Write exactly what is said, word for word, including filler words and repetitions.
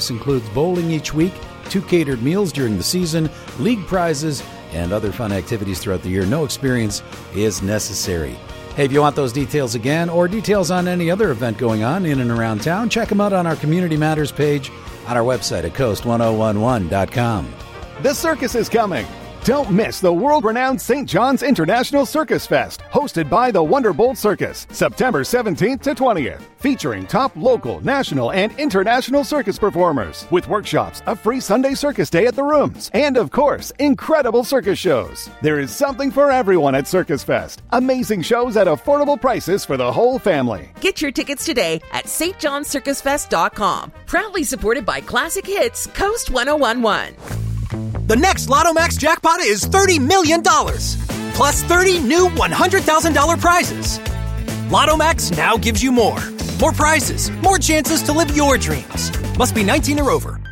This includes bowling each week, two catered meals during the season, league prizes, and other fun activities throughout the year. No experience is necessary. Hey, if you want those details again or details on any other event going on in and around town, check them out on our Community Matters page on our website at coast ten eleven dot com. The circus is coming. Don't miss the world-renowned Saint John's International Circus Fest, hosted by the Wonderbolt Circus, September seventeenth to twentieth, featuring top local, national, and international circus performers, with workshops, a free Sunday circus day at the Rooms, and, of course, incredible circus shows. There is something for everyone at Circus Fest. Amazing shows at affordable prices for the whole family. Get your tickets today at s t johns circus fest dot com. Proudly supported by Classic Hits, Coast ten eleven. The next Lotto Max jackpot is thirty million dollars, plus thirty new one hundred thousand dollars prizes. Lotto Max now gives you more. More prizes, more chances to live your dreams. Must be nineteen or over.